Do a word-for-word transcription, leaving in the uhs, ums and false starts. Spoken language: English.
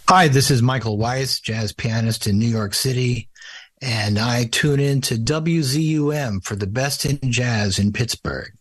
Hi, this is Michael Weiss, jazz pianist in New York City, and I tune in to W Z U M for the best in jazz in Pittsburgh.